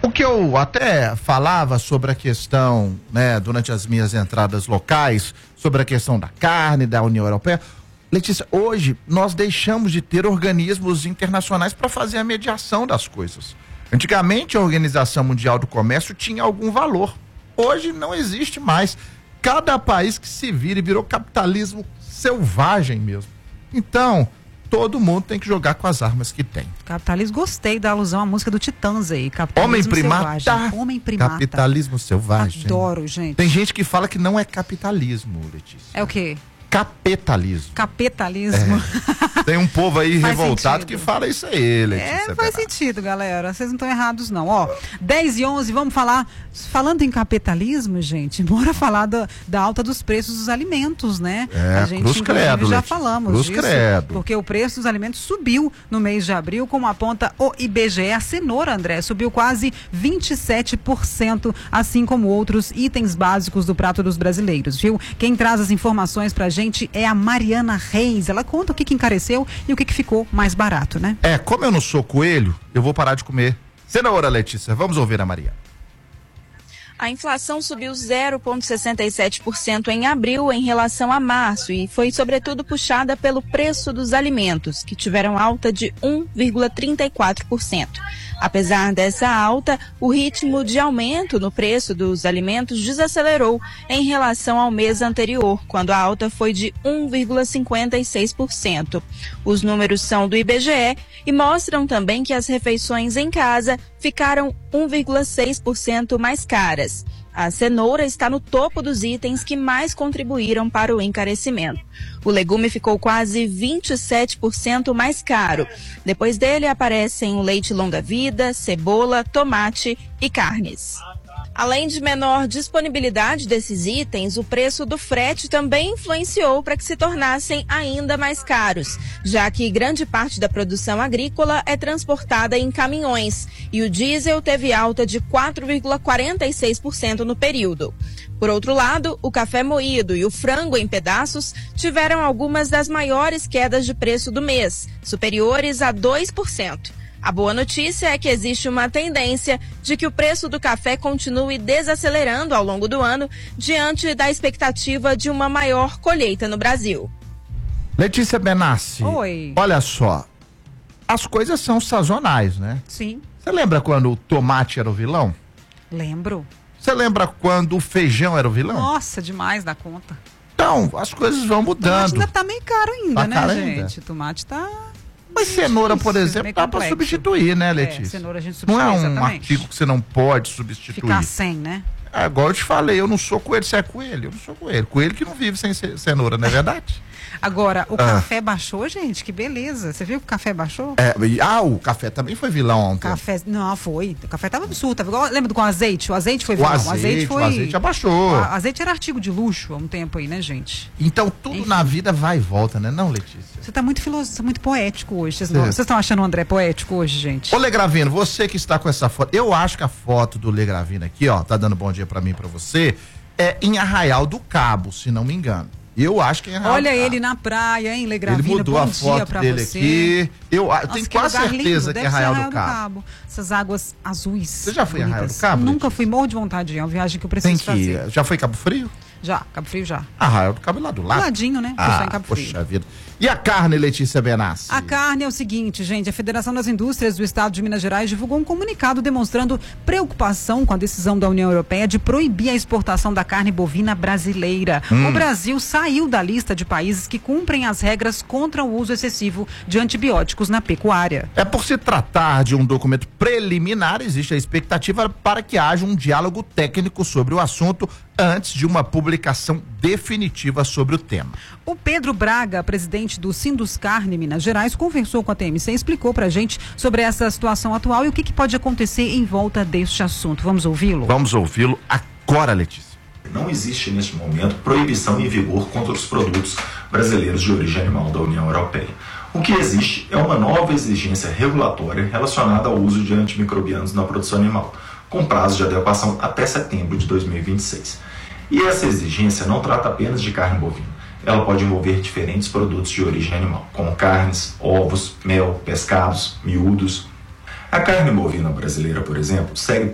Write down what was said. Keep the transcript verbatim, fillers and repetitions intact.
O que eu até falava sobre a questão, né, durante as minhas entradas locais, sobre a questão da carne, da União Europeia. Letícia, hoje nós deixamos de ter organismos internacionais para fazer a mediação das coisas. Antigamente a Organização Mundial do Comércio tinha algum valor. Hoje não existe mais. Cada país que se vira e virou capitalismo selvagem mesmo. Então, todo mundo tem que jogar com as armas que tem. Capitalismo, gostei da alusão à música do Titãs aí. Capitalismo Homem primata. Selvagem. Homem primata. Capitalismo selvagem. Adoro, gente. Tem gente que fala que não é capitalismo, Letícia. É o quê? Capitalismo. Capitalismo. É. Tem um povo aí Faz revoltado sentido. que fala isso aí, Letícia. É, faz sentido, galera. Vocês não estão errados, não. Ó, dez e onze, vamos falar. Falando em capitalismo, gente, bora falar da, da alta dos preços dos alimentos, né? É, a gente, cruz credo, já Letícia. falamos Cruz disso. credo. Porque o preço dos alimentos subiu no mês de abril, como aponta o I B G E. A cenoura, André, subiu quase vinte e sete por cento, assim como outros itens básicos do prato dos brasileiros, viu? Quem traz as informações pra gente é a Mariana Reis. Ela conta o que, que encareceu e o que, que ficou mais barato, né? É, como eu não sou coelho, eu vou parar de comer cenoura, Letícia. Vamos ouvir a Mariana. A inflação subiu zero vírgula sessenta e sete por cento em abril em relação a março e foi sobretudo puxada pelo preço dos alimentos, que tiveram alta de um vírgula trinta e quatro por cento. Apesar dessa alta, o ritmo de aumento no preço dos alimentos desacelerou em relação ao mês anterior, quando a alta foi de um vírgula cinquenta e seis por cento. Os números são do I B G E e mostram também que as refeições em casa ficaram um vírgula seis por cento mais caras. A cenoura está no topo dos itens que mais contribuíram para o encarecimento. O legume ficou quase vinte e sete por cento mais caro. Depois dele aparecem o leite longa-vida, cebola, tomate e carnes. Além de menor disponibilidade desses itens, o preço do frete também influenciou para que se tornassem ainda mais caros, já que grande parte da produção agrícola é transportada em caminhões e o diesel teve alta de quatro vírgula quarenta e seis por cento no período. Por outro lado, o café moído e o frango em pedaços tiveram algumas das maiores quedas de preço do mês, superiores a dois por cento. A boa notícia é que existe uma tendência de que o preço do café continue desacelerando ao longo do ano, diante da expectativa de uma maior colheita no Brasil. Letícia Benassi. Oi. Olha só, as coisas são sazonais, né? Sim. Você lembra quando o tomate era o vilão? Lembro. Você lembra quando o feijão era o vilão? Nossa, demais da conta. Então, as coisas vão O tomate mudando. ainda tá meio caro ainda, Tá né, caro gente? ainda. O tomate tá... Mas cenoura, por Difícil, exemplo, meio dá pra complexo. substituir, né, Letícia? É, cenoura a gente Não substitui, é um exatamente. artigo que você não pode substituir. Ficar sem, né? É, igual eu te falei, eu não sou coelho, você é coelho. Eu não sou coelho. Coelho que não vive sem ce- cenoura, não é verdade? Agora, o Ah. café baixou, gente, que beleza. Você viu que o café baixou? É, e- ah, o café também foi vilão ontem. Café, não, foi. O café tava absurdo. Tava igual, lembra do com azeite? O azeite foi O vilão. azeite, foi. o azeite abaixou. O azeite era artigo de luxo há um tempo aí, né, gente? Então tudo Enfim. na vida vai e volta, né, não, Letícia? Você tá muito filosófico, muito poético hoje. Vocês Sim. não- vocês estão achando o André poético hoje, gente? Ô, Legravino, você que está com essa foto, eu acho que a foto do Legravino aqui, ó, tá dando bom dia pra mim e pra você, é em Arraial do Cabo, se não me engano. Eu acho que é em Arraial Olha do Cabo. ele na praia, hein, Legravina? Ele mudou Bom a dia foto pra dele você. aqui. Eu ah, Nossa, tenho que quase lugar certeza lindo. que é Deve ser Arraial do Cabo. Essas águas azuis. Você já foi em Arraial do bonitas. Cabo, Nunca Letícia? fui, morro de vontade de ir. É uma viagem que eu preciso Tem que fazer. ir. Já foi em Cabo Frio? Já, Cabo Frio já. Arraial do Cabo é lá do lado. Ladinho, né? Fui só em Cabo Frio. Poxa vida. E a carne, Letícia Benassi? A carne é o seguinte, gente, a Federação das Indústrias do Estado de Minas Gerais divulgou um comunicado demonstrando preocupação com a decisão da União Europeia de proibir a exportação da carne bovina brasileira. Hum. O Brasil saiu da lista de países que cumprem as regras contra o uso excessivo de antibióticos na pecuária. É por se tratar de um documento preliminar, existe a expectativa para que haja um diálogo técnico sobre o assunto antes de uma publicação definitiva sobre o tema. O Pedro Braga, presidente do Sinduscarne Minas Gerais, conversou com a T M C e explicou pra gente sobre essa situação atual e o que, que pode acontecer em volta deste assunto. Vamos ouvi-lo? Vamos ouvi-lo agora, Letícia. Não existe neste momento proibição em vigor contra os produtos brasileiros de origem animal da União Europeia. O que existe é uma nova exigência regulatória relacionada ao uso de antimicrobianos na produção animal, com prazo de adequação até setembro de dois mil e vinte e seis. E essa exigência não trata apenas de carne bovina. Ela pode envolver diferentes produtos de origem animal, como carnes, ovos, mel, pescados, miúdos. A carne bovina brasileira, por exemplo, segue